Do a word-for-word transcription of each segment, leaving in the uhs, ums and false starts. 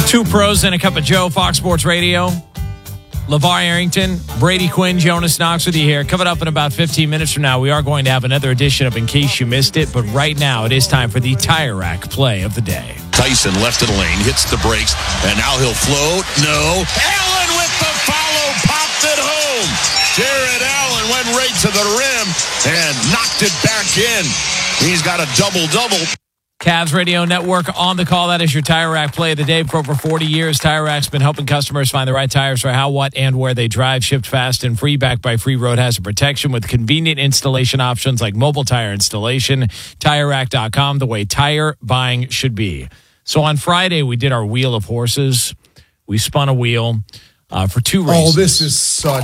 Two pros and a cup of Joe, Fox Sports Radio. LeVar Arrington, Brady Quinn, Jonas Knox with you here. Coming up in about fifteen minutes from now, we are going to have another edition of In Case You Missed It. But right now, it is time for the Tire Rack play of the day. Tyson left of the lane, hits the brakes, and now he'll float. No. Allen with the follow, popped it home. Jared Allen went right to the rim and knocked it back in. He's got a double-double. Cavs Radio Network on the call. That is your Tire Rack play of the day. For over forty years, Tire Rack's been helping customers find the right tires for how, what, and where they drive. Shipped fast and free, backed by free road hazard protection with convenient installation options like mobile tire installation. Tire Rack dot com, the way tire buying should be. So on Friday, we did our Wheel of Horses. We spun a wheel uh, for two races. Oh, this is such...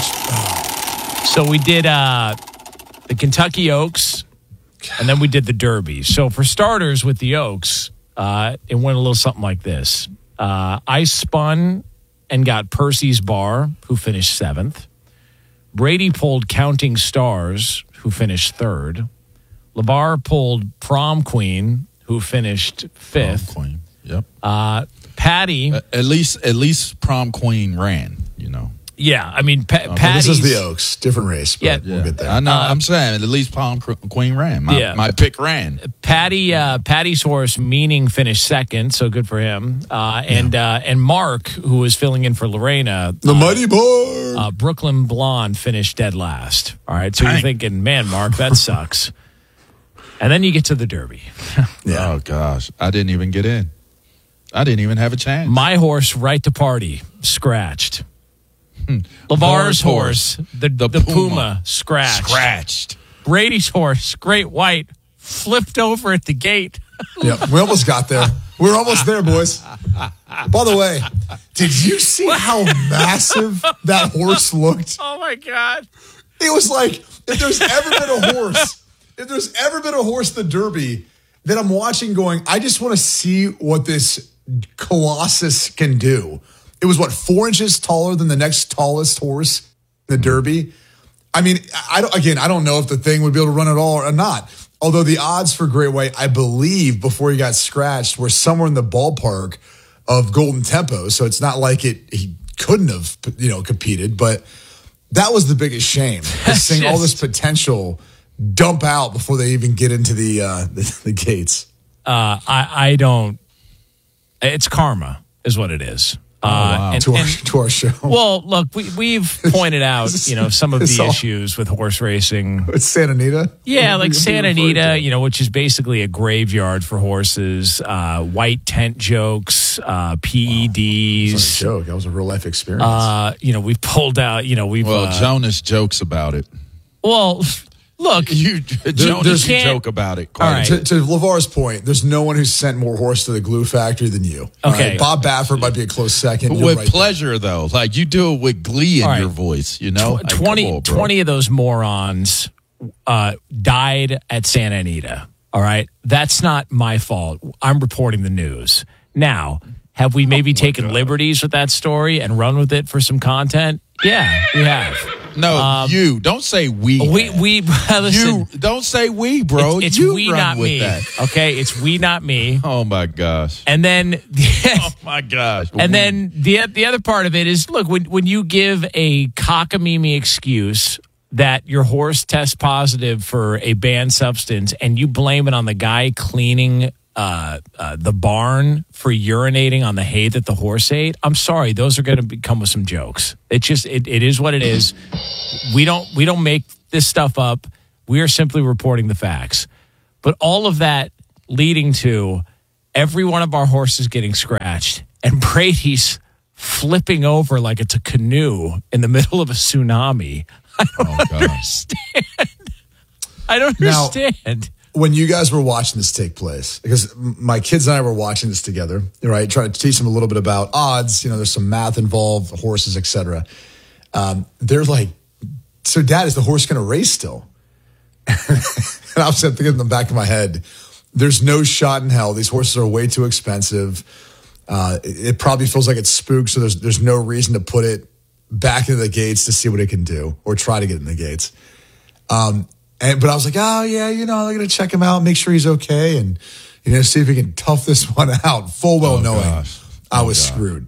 So we did uh, the Kentucky Oaks. And then we did the Derby. So for starters with the Oaks, uh, it went a little something like this. Uh, I spun and got Percy's Bar, who finished seventh. Brady pulled Counting Stars, who finished third. LeVar pulled Prom Queen, who finished fifth. Prom Queen, yep. Uh, Patty. Uh, at least, at least Prom Queen ran, you know. Yeah, I mean, pa- oh, Patty's... This is the Oaks. Different race, but yeah, we'll get there. I know. Uh, I'm saying at least Prom Queen ran. My, yeah. my pick ran. Patty, uh, Patty's horse, Meaning, finished second, so good for him. Uh, and yeah. uh, and Mark, who was filling in for Lorena, the uh, Mighty Boy, uh, Brooklyn Blonde finished dead last. All right, so Dang. you're thinking, man, Mark, that sucks. And then you get to the Derby. yeah. Oh gosh, I didn't even get in. I didn't even have a chance. My horse, Right to Party, scratched. LeVar's horse, the, the, the Puma, Puma scratched. Scratched. Brady's horse, Great White, flipped over at the gate. Yeah, we almost got there. We're almost there, boys. By the way, did you see how massive that horse looked? Oh, my God. It was like, if there's ever been a horse, if there's ever been a horse in the Derby that I'm watching going, I just want to see what this Colossus can do. It was, what, four inches taller than the next tallest horse in the Derby? I mean, I don't, again, I don't know if the thing would be able to run at all or not. Although the odds for Great White, I believe, before he got scratched, were somewhere in the ballpark of Golden Tempo. So it's not like it he couldn't have, you know, competed. But that was the biggest shame. Seeing all this potential dump out before they even get into the uh, the, the gates. Uh, I, I don't. It's karma, is what it is. Oh, wow. uh, and, to, our, and, to our show. Well, look, we, we've pointed out, you know, some of the all, issues with horse racing. It's Santa Anita? Yeah, like Santa Anita, you know, which is basically a graveyard for horses, uh, white tent jokes, uh, P E Ds. Wow. That was a joke. That was a real life experience. Uh, you know, we've pulled out, you know, we've... Well, uh, Jonas jokes about it. Well... Look, you Jonas you joke about it. Quite all right. To, to LeVar's point, there's no one who's sent more horse to the glue factory than you. Okay. Right? Bob Baffert might be a close second. But You're with right pleasure, there. though. Like, you do it with glee in right. your voice, you know? Tw- like, twenty, on, twenty of those morons uh, died at Santa Anita. All right? That's not my fault. I'm reporting the news. Now, have we maybe oh taken God. liberties with that story and run with it for some content? Yeah, we have. No, um, you. Don't say we. We, we listen, you. Don't say we, bro. It's, it's you we, run not with me. That. Okay? It's we, not me. Oh, my gosh. And then... oh, my gosh. And we. then the the other part of it is, look, when, when you give a cockamamie excuse that your horse tests positive for a banned substance and you blame it on the guy cleaning uh, uh, the barn for urinating on the hay that the horse ate, I'm sorry, those are going to come with some jokes. It just it, it is what it is. We don't we don't make this stuff up. We are simply reporting the facts. But all of that leading to every one of our horses getting scratched and Brady's flipping over like it's a canoe in the middle of a tsunami. I don't oh, understand. I don't Now, understand. When you guys were watching this take place, because my kids and I were watching this together, right, trying to teach them a little bit about odds, you know, there's some math involved, horses, et cetera. Um, they're like, so Dad, is the horse going to race still? And I was thinking in the back of my head, there's no shot in hell. These horses are way too expensive. Uh, it, it probably feels like it's spooked, so there's there's no reason to put it back into the gates to see what it can do or try to get in the gates. Um, and but I was like, oh yeah, you know, I'm gonna check him out, make sure he's okay, and you know, see if he can tough this one out. Full well oh, knowing gosh. I was oh, screwed.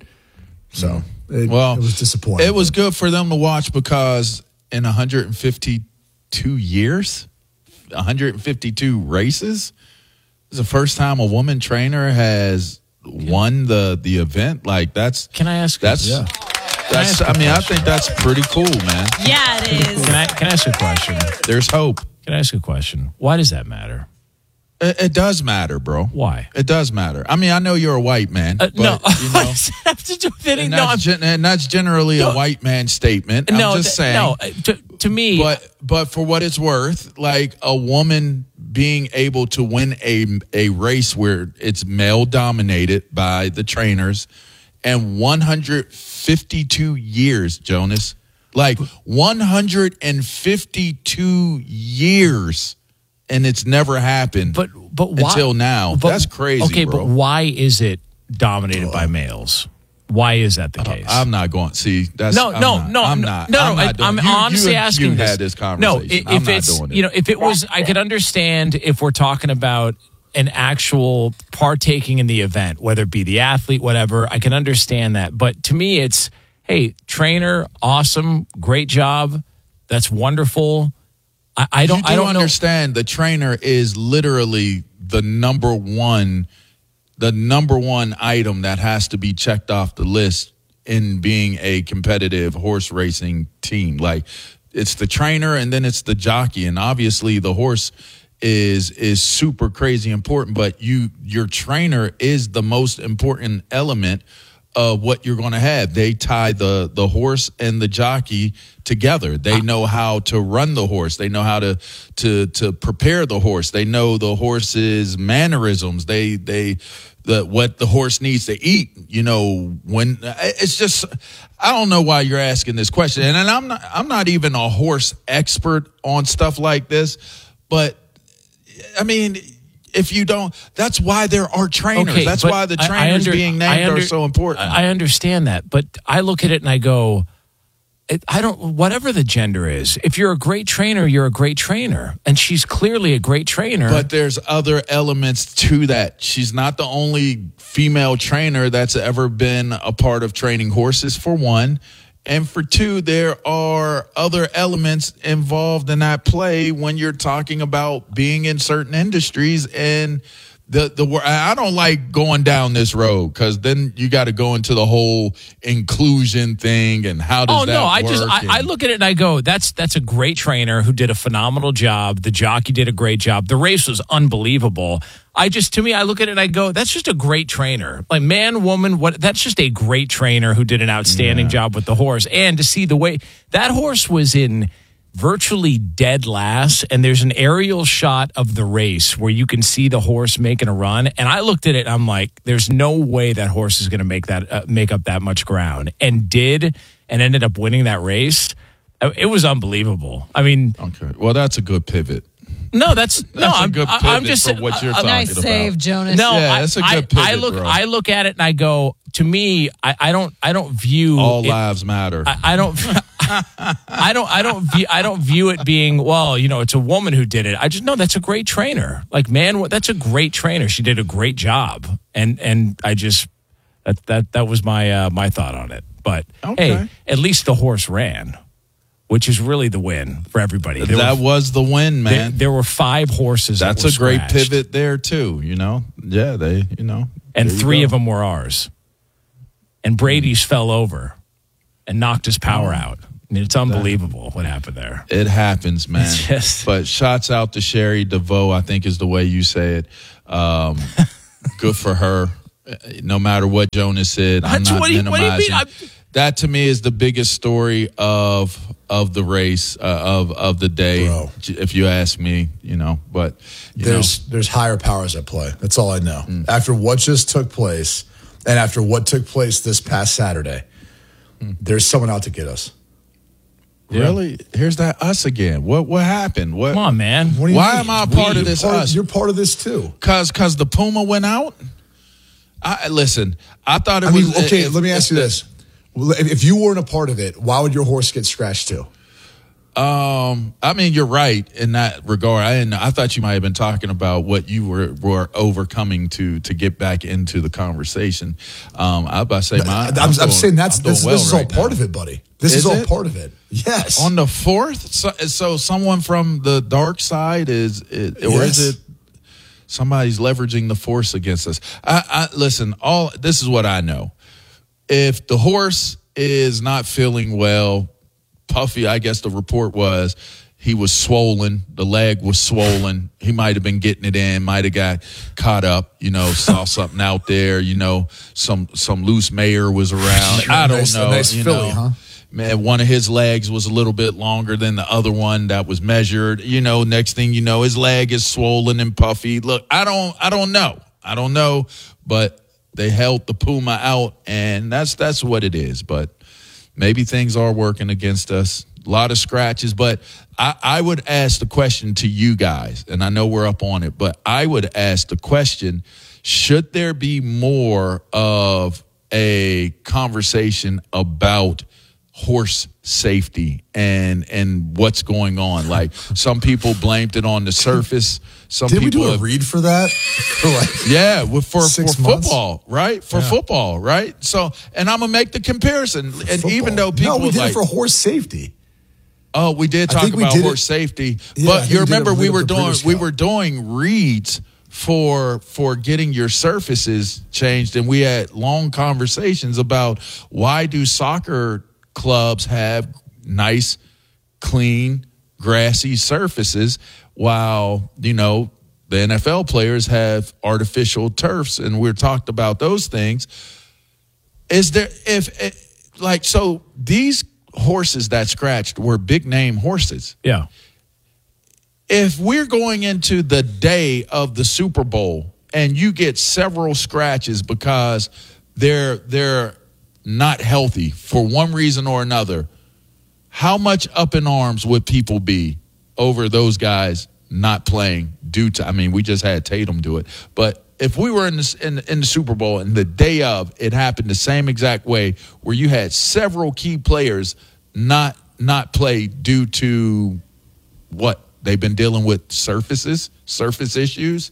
So it, well, it was disappointing. It was good for them to watch because in one hundred fifty-two years, one hundred fifty-two races, it's the first time a woman trainer has won the the event. Like that's. Can I ask? That's. Yeah. That's. I, I mean, I think that's pretty cool, man. Yeah, it is. Can I can I ask a question? There's hope. Can I ask a question? Why does that matter? It, it does matter, bro. Why? It does matter. I mean, I know you're a white man. Uh, but, no, you know, what does that have to do with anything? and, No, that's gen- and that's generally no, a white man statement. No, I'm just th- saying. No, to, to me, but but for what it's worth, like a woman being able to win a a race where it's male dominated by the trainers, and one hundred fifty-two years, Jonas, like one hundred fifty-two years. And it's never happened but, but why, until now. But, That's crazy, okay, bro. but why is it dominated by males? Why is that the case? Uh, I'm not going. See, that's no, I'm no, not, no, I'm no, not. no. I'm, no, not I'm doing, you, honestly you, asking. You this. had this No, conversation. if I'm not it's doing it. you know, if it was, I could understand if we're talking about an actual partaking in the event, whether it be the athlete, whatever. I can understand that, but to me, it's hey, trainer, awesome, great job, that's wonderful. I, I don't. You do I don't understand. know. The trainer is literally the number one, the number one item that has to be checked off the list in being a competitive horse racing team. Like it's the trainer and then it's the jockey, and obviously the horse is is super crazy important. But you, your trainer is the most important element of what you're going to have. They tie the the horse and the jockey together. They know how to run the horse. They know how to to to prepare the horse. They know the horse's mannerisms. They they the what the horse needs to eat. You know, when it's just I don't know why you're asking this question. And, and I'm not I'm not even a horse expert on stuff like this, but I mean, if you don't, that's why there are trainers. Okay, that's but why the I- I trainers under- being I named under- are so important. I understand that, but I look at it and I go, it, I don't, whatever the gender is, if you're a great trainer, you're a great trainer. And she's clearly a great trainer. But there's other elements to that. She's not the only female trainer that's ever been a part of training horses, for one. And for two, there are other elements involved in that play when you're talking about being in certain industries. And the the I don't like going down this road because then you got to go into the whole inclusion thing and how does oh that no, work? I just I, and, I look at it and I go, that's that's a great trainer who did a phenomenal job. The jockey did a great job. The race was unbelievable. I just, to me, I look at it and I go, that's just a great trainer. Like man, woman, what? That's just a great trainer who did an outstanding Yeah. job with the horse. And to see the way that horse was in virtually dead last, and there's an aerial shot of the race where you can see the horse making a run. And I looked at it, and I'm like, there's no way that horse is going to make that uh, make up that much ground, and did, and ended up winning that race. It was unbelievable. I mean, okay, well, that's a good pivot. no, that's, no. That's a I'm, good I- pivot I'm just for what you're I- talking Nice about. save, Jonas. No, Yeah, I, that's a I- good pivot, I look, bro. I look at it and I go. To me, I, I don't, I don't view All it, lives matter. I, I don't, I don't, I don't view, I don't view it being well. You know, it's a woman who did it. I just know that's a great trainer. Like, man, what- that's a great trainer. She did a great job, and and I just that that that was my uh, my thought on it. But Okay. hey, at least the horse ran, which is really the win for everybody. There that were, was the win, there, man. there were five horses. That's that a were great scratched, pivot there too. You know, yeah, they, you know, and there you three go. of them were ours. And Brady's fell over and knocked his power out. I mean, it's unbelievable what happened there. It happens, man. It's just- But shouts out to Sherry DeVoe, I think is the way you say it. Um, good for her. No matter what Jonas said, I'm That's not what do you- what do you minimizing. mean? I'm- That to me is the biggest story of of the race uh, of of the day, Bro. if you ask me. You know, but you There's know, there's higher powers at play. That's all I know. After what just took place, and after what took place this past Saturday, there's someone out to get us. really, here's that us again. What what happened? What? Come on, man. What do you Why mean? am I a part We- of this You're part, us? you're part of this too. Cause cause the Puma went out. I listen. I thought it I mean, was okay. it- let me ask you this: If if you weren't a part of it, why would your horse get scratched too? Um, I mean, you're right in that regard. I didn't, I thought you might have been talking about what you were were overcoming to to get back into the conversation. Um, I was about to say, my, I'm, I'm, I'm doing, saying that's I'm doing this, well this is all right part now. of it, buddy. This Is is, all it? part of it. Yes. On the fourth, so, so someone from the dark side is, it, or Yes. is it somebody's leveraging the force against us? I, I listen. All this is what I know. If the horse is not feeling well, Puffy, I guess the report was he was swollen. The leg was swollen. He might have been getting it in, might have got caught up, you know, saw something out there, you know, some some loose mayor was around. I don't Nice- know. nice you filly, know. huh? Man, one of his legs was a little bit longer than the other one that was measured. You know, next thing you know, his leg is swollen and puffy. Look, I don't I don't know. I don't know, but they held the Puma out, and that's that's what it is. But maybe things are working against us. A lot of scratches, but I, I would ask the question to you guys, and I know we're up on it, but I would ask the question, should there be more of a conversation about horse safety and and what's going on? Like, some people blamed it on the surface. Some Did we people do a have, read for that? For like, yeah, well, for, for Six months? football, right? For Yeah. football, right? So, and I'm going to make the comparison. And football. even though people no, we did like, it for horse safety. oh, we did I talk think we about did horse it- safety, Yeah, I but think you we did it remember with we the were doing Breeders' we Cup. were doing reads for for getting your surfaces changed, and we had long conversations about why do soccer clubs have nice, clean, grassy surfaces, while, you know, the N F L players have artificial turfs, and we're talked about those things. Is there, if, if like, so these horses that scratched were big name horses. Yeah. If we're going into the day of the Super Bowl and you get several scratches because they're they're not healthy for one reason or another, how much up in arms would people be over those guys not playing due to, I mean, we just had Tatum do it, but if we were in, this, in, in the Super Bowl and the day of, it happened the same exact way, where you had several key players not not play due to what? They've been dealing with surfaces, surface issues.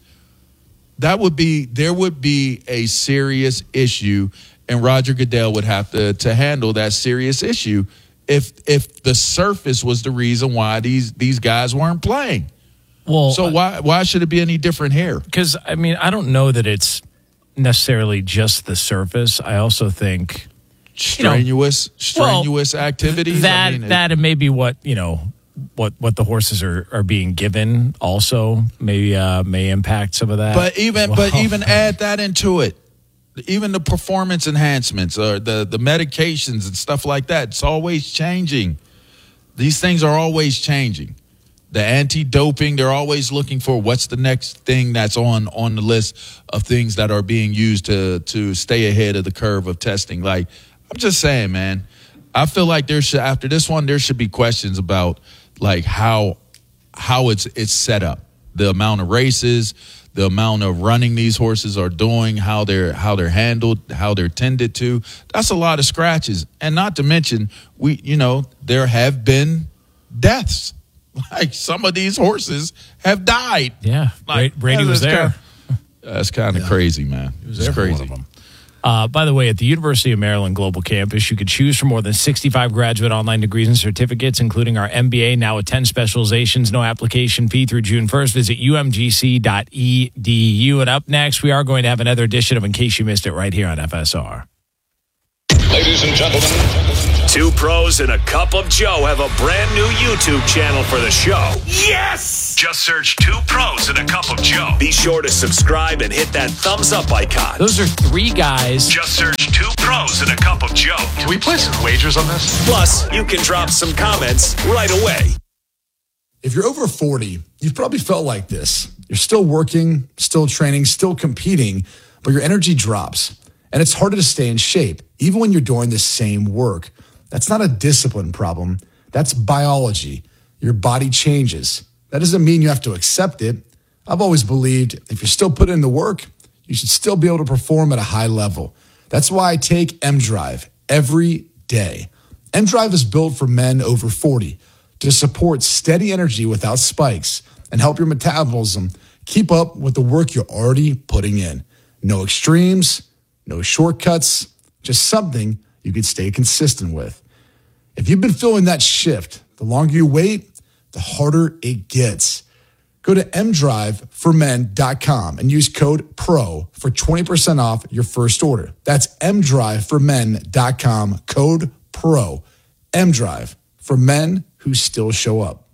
That would be, there would be a serious issue, and Roger Goodell would have to to handle that serious issue if if the surface was the reason why these these guys weren't playing. Well, So why why should it be any different here? because I mean, I don't know that it's necessarily just the surface. I also think Strenuous, strenuous activities. that I mean, it- that and maybe what you know what what the horses are are being given also maybe uh, may impact some of that. But even as but well. even add that into it. Even the performance enhancements or the, the medications and stuff like that, it's always changing. These things are always changing. The anti-doping, they're always looking for what's the next thing that's on, on the list of things that are being used to to stay ahead of the curve of testing. Like, I'm just saying, man, I feel like there should, after this one, there should be questions about like how how it's it's set up, the amount of races, the amount of running these horses are doing, how they're how they're handled, how they're tended to. That's a lot of scratches, and not to mention, we you know there have been deaths. Like, some of these horses have died. yeah, Like, Bra- Brady was that's there. kinda- That's kind of crazy, man. It's there for crazy. one of them. Uh, by the way, at the University of Maryland Global Campus, you could choose from more than sixty-five graduate online degrees and certificates, including our M B A, now with ten specializations, no application fee through June first. Visit u m g c dot e d u. And up next, we are going to have another edition of In Case You Missed It right here on F S R. Ladies and gentlemen, Two pros and a cup of Joe have a brand new YouTube channel for the show. yes! Just search Two Pros and a Cup of Joe. Be sure to subscribe and hit that thumbs up icon. Those are three guys. Just search Two Pros and a Cup of Joe. Can we place some wagers on this? Plus, you can drop some comments right away. If you're over forty, you've probably felt like this. You're still working, still training, still competing, but your energy drops. And it's harder to stay in shape, even when you're doing the same work. That's not a discipline problem. That's biology. Your body changes. That doesn't mean you have to accept it. I've always believed if you're still putting in the work, you should still be able to perform at a high level. That's why I take M Drive every day. M Drive is built for men over forty to support steady energy without spikes and help your metabolism keep up with the work you're already putting in. No extremes, no shortcuts, just something you can stay consistent with. If you've been feeling that shift, the longer you wait, the harder it gets. Go to m drive for men dot com and use code PRO for twenty percent off your first order. That's m drive for men dot com, code PRO. M-Drive, for men who still show up.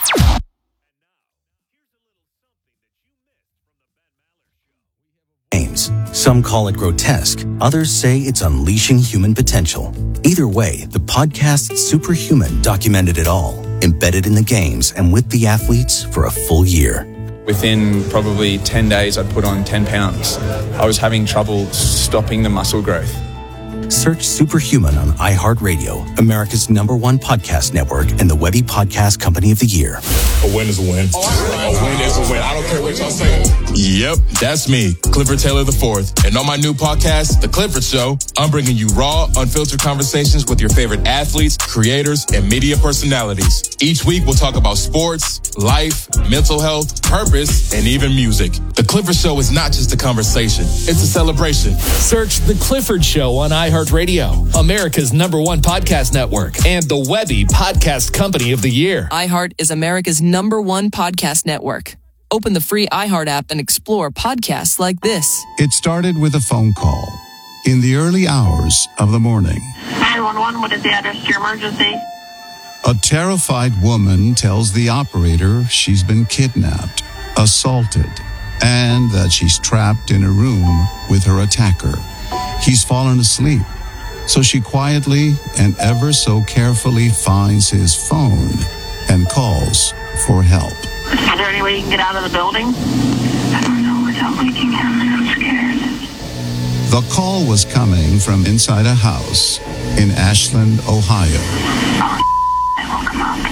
Some call it grotesque. Others say it's unleashing human potential. Either way, the podcast Superhuman documented it all, embedded in the games and with the athletes for a full year. Within probably ten days, I'd put on ten pounds. I was having trouble stopping the muscle growth. Search Superhuman on iHeartRadio, America's number one podcast network, and the Webby Podcast Company of the Year. A win is a win. A win is a win. I don't care what y'all say. Yep, that's me, Clifford Taylor the Fourth. And on my new podcast, The Clifford Show, I'm bringing you raw, unfiltered conversations with your favorite athletes, creators, and media personalities. Each week, we'll talk about sports, life, mental health, purpose, and even music. The Clifford Show is not just a conversation. It's a celebration. Search The Clifford Show on iHeartRadio, America's number one podcast network, and the Webby Podcast Company of the Year. iHeart is America's number one podcast network. Open the free iHeart app and explore podcasts like this. It started with a phone call in the early hours of the morning. nine one one, what is the address to your emergency? A terrified woman tells the operator she's been kidnapped, assaulted, and that she's trapped in a room with her attacker. He's fallen asleep, so she quietly and ever so carefully finds his phone and calls for help. Is there any way you can get out of the building? I don't know without waking him. I'm scared. The call was coming from inside a house in Ashland, Ohio. Oh, I woke him up.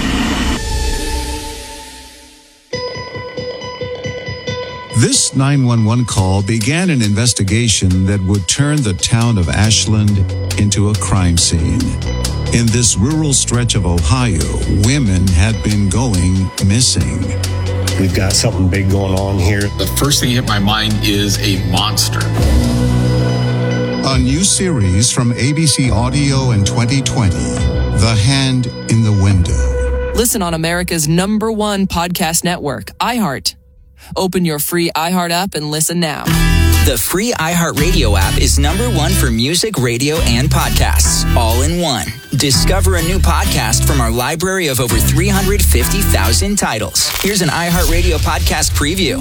This nine one one call began an investigation that would turn the town of Ashland into a crime scene. In this rural stretch of Ohio, women had been going missing. We've got something big going on here. The first thing that hit my mind is a monster. A new series from A B C Audio in twenty twenty, The Hand in the Window. Listen on America's number one podcast network, iHeart. Open your free iHeart app and listen now. The free iHeartRadio app is number one for music, radio, and podcasts, all in one. Discover a new podcast from our library of over three hundred fifty thousand titles. Here's an iHeartRadio podcast preview.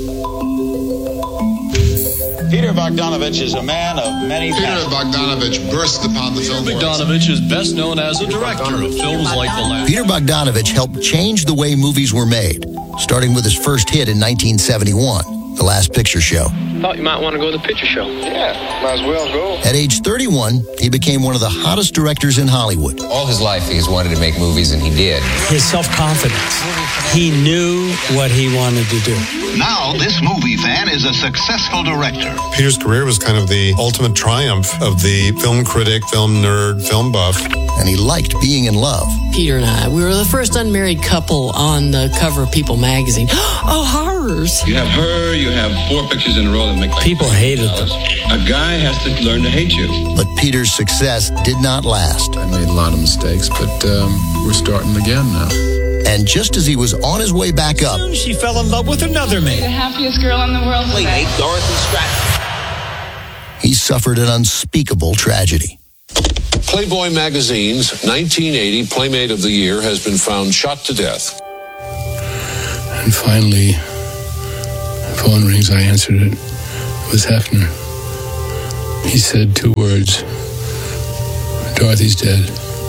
Peter Bogdanovich is a man of many Peter Bogdanovich burst upon the film world. Bogdanovich is best known as a director of films like The Last. Peter Bogdanovich helped change the way movies were made, starting with his first hit in nineteen seventy-one, The Last Picture Show. Thought you might want to go to the picture show. Yeah, might as well go. At age thirty-one, he became one of the hottest directors in Hollywood. All his life, he's wanted to make movies, and he did. His self-confidence. He knew what he wanted to do. Now, this movie fan is a successful director. Peter's career was kind of the ultimate triumph of the film critic, film nerd, film buff. And he liked being in love. Peter and I, we were the first unmarried couple on the cover of People magazine. Oh, horrors. You have her, you have four pictures in a row that make like people hated them. A guy has to learn to hate you. But Peter's success did not last. I made a lot of mistakes, but um, we're starting again now. And just as he was on his way back up, she fell in love with another man. The happiest girl in the world today. Dorothy Stratton. He suffered an unspeakable tragedy. Playboy magazine's nineteen eighty Playmate of the Year has been found shot to death. And finally, the phone rings. I answered it. It was Hefner. He said two words. Dorothy's dead.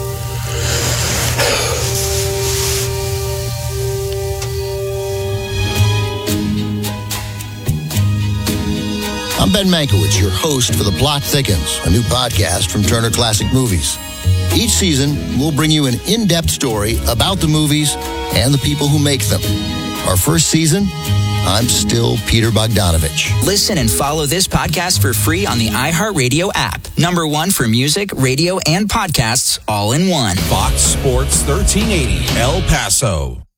I'm Ben Mankiewicz, your host for The Plot Thickens, a new podcast from Turner Classic Movies. Each season, we'll bring you an in-depth story about the movies and the people who make them. Our first season, I'm still Peter Bogdanovich. Listen and follow this podcast for free on the iHeartRadio app. Number one for music, radio, and podcasts all in one. Fox Sports thirteen eighty, El Paso.